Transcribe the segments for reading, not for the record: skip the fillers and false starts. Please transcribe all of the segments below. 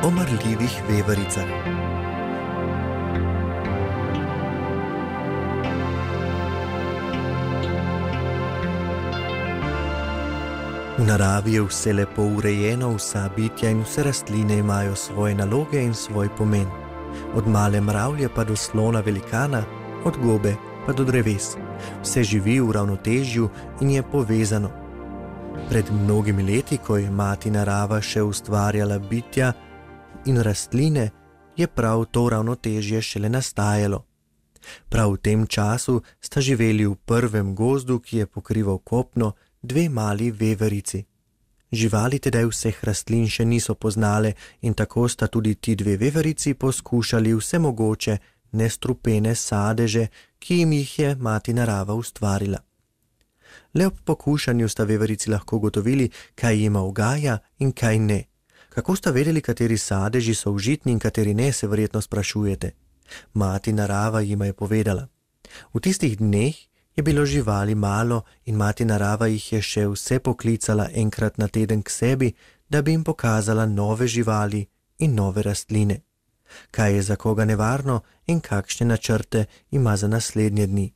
o marljivih vevaricah. V naravi je vse lepo urejeno, vsa bitja in vse rastline imajo svoje naloge in svoj pomen. Od male mravlje pa do slona velikana, od gobe pa do dreves. Vse živi v ravnotežju in je povezano. Pred mnogimi leti, ko je mati narava še ustvarjala bitja in rastline, je prav to ravnotežje šele nastajalo. Prav v tem času sta živeli v prvem gozdu, ki je pokrival kopno, dve mali veverici. Živali tedaj vseh rastlin še niso poznale in tako sta tudi ti dve veverici poskušali vse mogoče nestrupene sadeže, ki jim jih je mati narava ustvarila. Le ob pokušanju sta veverici lahko ugotovili, kaj jima ugaja in kaj ne. Kako sta vedeli, kateri sadeži so užitni in kateri ne, se verjetno sprašujete. Mati narava jima je povedala. V tistih dneh je bilo živali malo in mati narava jih je še vse poklicala enkrat na teden k sebi, da bi jim pokazala nove živali in nove rastline. Kaj je za koga nevarno in kakšne načrte ima za naslednje dni.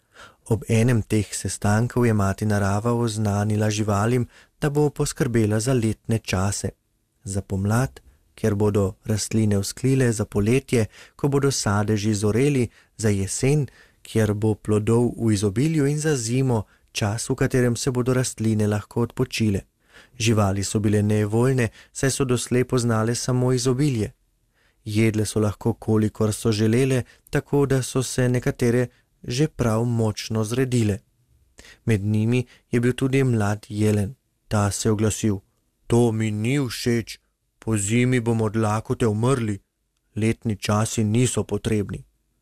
Ob enem teh sestankov je mati narava oznanila živalim, da bo poskrbela za letne čase. Za pomlad, kjer bodo rastline vzklile, za poletje, ko bodo sadeži zoreli, za jesen, kjer bo plodov v izobilju in za zimo, čas, v katerem se bodo rastline lahko odpočile. Živali so bile nevoljne, saj so doslej poznale samo izobilje. Jedle so lahko, kolikor so želele, tako da so se nekatere že prav močno zredile. Med njimi je bil tudi mlad jelen. Ta se je oglasil. To mi ni všeč, po zimi bomo od lakote umrli, letni časi niso potrebni.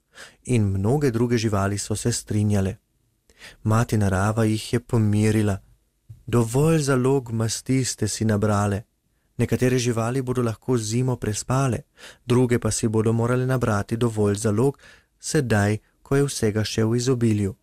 In mnoge druge živali so se strinjale. Mati narava jih je pomirila. Dovolj zalog masti ste si nabrale. Nekatere živali bodo lahko zimo prespale, druge pa si bodo morale nabrati dovolj zalog, sedaj, ko je vsega še v izobilju.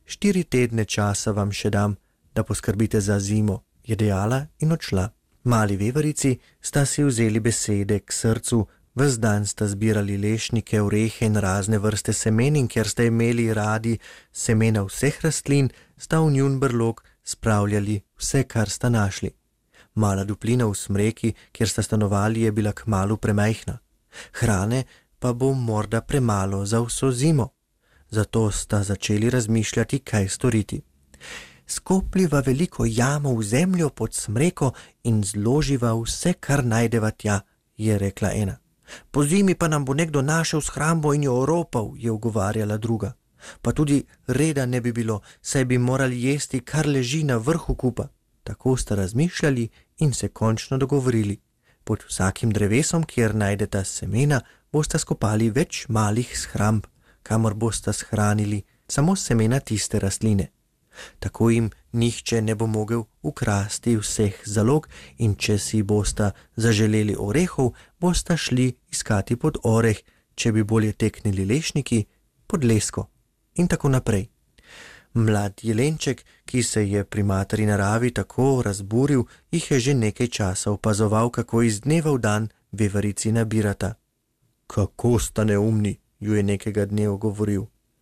4 tedne časa vam še dam, da poskrbite za zimo, je dejala in odšla. Mali veverici sta si vzeli besede k srcu, ves dan sta zbirali lešnike, orehe in razne vrste semen in ker sta imeli radi semena vseh rastlin, sta v njun brlog spravljali vse, kar sta našli. Mala duplina v smreki, kjer sta stanovali, je bila kmalu premajhna. Hrane pa bo morda premalo za vso zimo. Zato sta začeli razmišljati, kaj storiti. Skopliva veliko jamo v zemljo pod smreko in zloživa vse, kar najdeva tja, je rekla ena. Po zimi pa nam bo nekdo našel shrambo in jo oropal, je ugovarjala druga. Pa tudi reda ne bi bilo, saj bi morali jesti, kar leži na vrhu kupa. Tako sta razmišljali in se končno dogovorili. Pod vsakim drevesom, kjer najdeta semena, bosta skopali več malih shramb, kamor bosta shranili samo semena tiste rastline. Tako jim nihče ne bo mogel ukrasti vseh zalog in če si bosta zaželeli orehov, bosta šli iskati pod oreh, če bi bolje teknili lešniki, pod lesko in tako naprej. Mlad jelenček, ki se je pri materi naravi tako razburil, jih je že nekaj časa opazoval, kako iz dneva v dan veverici nabirata. Kako sta neumni, ju je nekega dne ogovoril.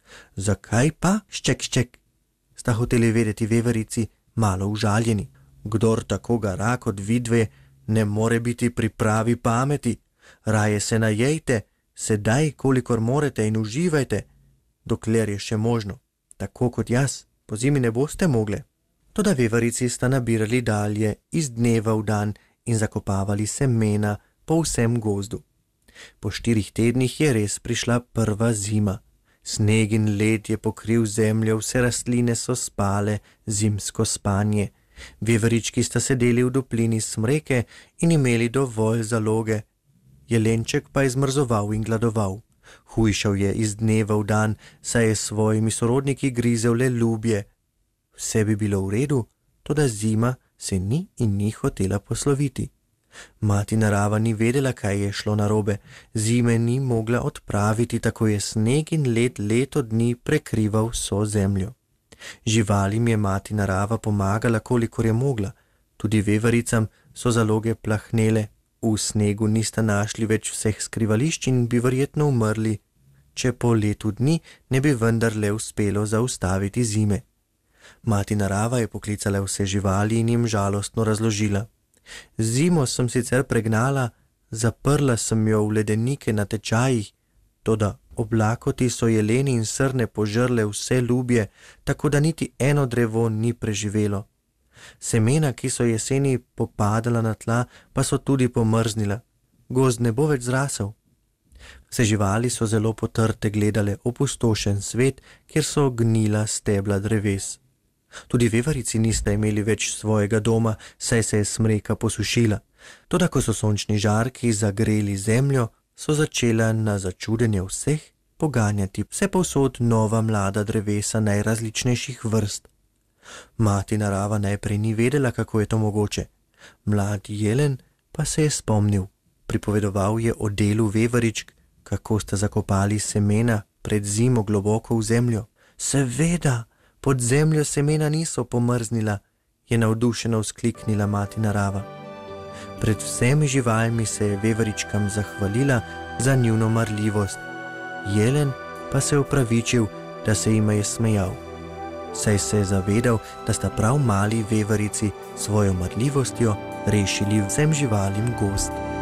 Zakaj pa, šček, sta hoteli vedeti veverici, malo užaljeni. Kdor tako gara kot vidve, ne more biti pri pravi pameti. Raje se najejte, sedaj, kolikor morete in uživajte, dokler je še možno. Tako kot jaz, po zimi ne boste mogle. Toda veverici sta nabirali dalje iz dneva v dan in zakopavali semena po vsem gozdu. Po 4 tednih je res prišla prva zima. Sneg in led je pokril zemljo, vse rastline so spale zimsko spanje. Veverički sta sedeli v duplini smreke in imeli dovolj zaloge. Jelenček pa je zmrzoval in gladoval. Hujšal je iz dneva v dan, saj je s svojimi sorodniki grizel le ljubje. Vse bi bilo v redu, toda zima se ni in ni hotela posloviti. Mati narava ni vedela, kaj je šlo narobe. Zime ni mogla odpraviti, tako je sneg in led leto dni prekrival vso zemljo. Živalim je mati narava pomagala, kolikor je mogla. Tudi vevericam so zaloge plahnele, V snegu nista našli več vseh skrivališč in bi verjetno umrli, če po letu dni ne bi vendarle uspelo zaustaviti zime. Mati narava je poklicala vse živali in jim žalostno razložila: Zimo sem sicer pregnala, zaprla sem jo v ledenike na tečajih, toda oblakoti so jeleni in srne požrle vse ljubje, tako da niti eno drevo ni preživelo. Semena, ki so jeseni popadala na tla, pa so tudi pomrznila. Gozd ne bo več zrasel. Vse živali so zelo potrte gledale opustošen svet, kjer so gnila stebla dreves. Tudi veverici nista imeli več svojega doma, saj se je smreka posušila. Toda ko so sončni žarki zagreli zemljo, so začela na začudenje vseh poganjati vse povsod nova mlada drevesa najrazličnejših vrst. Mati narava najprej ni vedela, kako je to mogoče. Mlad jelen pa se je spomnil. Pripovedoval je o delu veveričk, kako sta zakopali semena pred zimo globoko v zemljo. Seveda, pod zemljo semena niso pomrznila, je navdušeno vzkliknila mati narava. Pred vsemi živalmi se je veveričkam zahvalila za njuno marljivost. Jelen pa se je opravičil, da se jima je smejal. Saj se je zavedal, da sta prav mali veverici svojo marljivostjo rešili vsem živalim gozd.